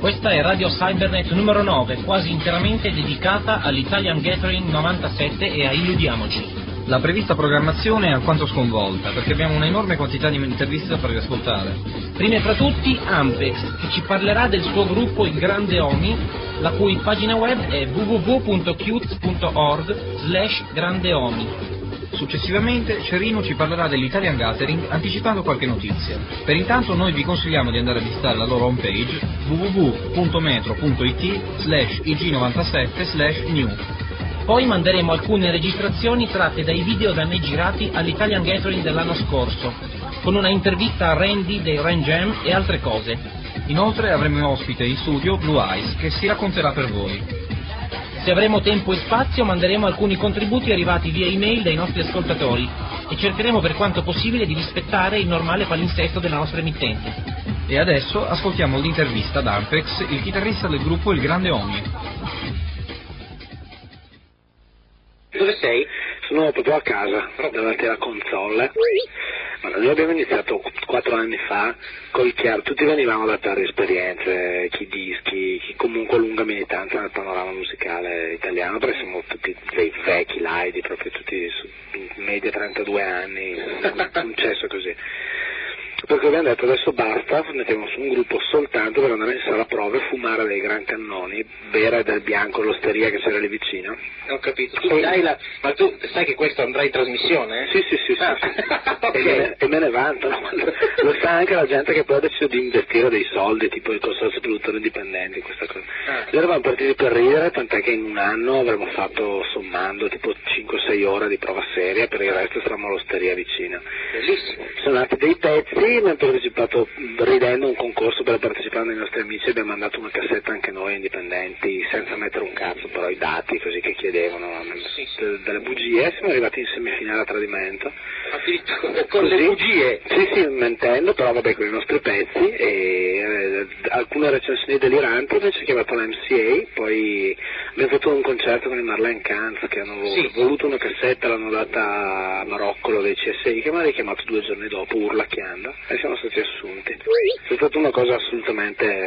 Questa è Radio Cybernet numero 9, quasi interamente dedicata all'Italian Gathering 97 e a Illudiamoci. La prevista programmazione è alquanto sconvolta, perché abbiamo un'enorme quantità di interviste da farvi ascoltare. Prima fra tutti Ampex, che ci parlerà del suo gruppo Il Grande Omi, la cui pagina web è www.qt.org/grandeomi. Successivamente Cerino ci parlerà dell'Italian Gathering anticipando qualche notizia. Per intanto noi vi consigliamo di andare a visitare la loro homepage www.metro.it/ig97/new. Poi manderemo alcune registrazioni tratte dai video da me girati all'Italian Gathering dell'anno scorso, con una intervista a Randy dei Rain Jam e altre cose. Inoltre avremo ospite in studio Blue Eyes, che si racconterà per voi. Se avremo tempo e spazio manderemo alcuni contributi arrivati via email dai nostri ascoltatori e cercheremo per quanto possibile di rispettare il normale palinsesto della nostra emittente. E adesso ascoltiamo l'intervista ad Ampex, il chitarrista del gruppo Il Grande Omi. Dove sei? Sono proprio a casa, davanti alla console. Noi abbiamo iniziato 4 anni fa col chiaro, tutti venivamo da tante esperienze, chi dischi, chi comunque lunga militanza nel panorama musicale italiano, perché siamo tutti dei vecchi laidi, proprio tutti su media 32 anni, un cesso così. Perché abbiamo detto adesso basta, mettiamo su un gruppo soltanto per andare in sala prove, fumare dei gran cannoni, bere del bianco all'osteria che c'era lì vicino. Ho capito, ma tu sai che questo andrà in trasmissione? Sì. Okay. E me ne vantano, lo sa anche la gente che poi ha deciso di investire dei soldi, tipo il consorzio produttori indipendenti, questa cosa. Noi eravamo partiti per ridere, tant'è che in un anno avremmo fatto, sommando, tipo 5-6 ore di prova seria, per il resto stavamo all'osteria vicino. Bellissimo. Sono nati dei pezzi, abbiamo partecipato ridendo a un concorso per partecipare ai nostri amici, abbiamo mandato una cassetta anche noi indipendenti, senza mettere un cazzo, però i dati così che chiedevano, delle bugie, siamo arrivati in semifinale a tradimento. Addirittura con le bugie? Sì, mentendo, però vabbè con i nostri pezzi e alcune recensioni deliranti, poi ci ha chiamato la MCA, poi abbiamo fatto un concerto con i Marlene Kanz che hanno voluto una cassetta, l'hanno data a Maroccolo dei CSI che mi ha richiamato 2 giorni dopo urlacchiando e siamo stati assunti. È stata una cosa assolutamente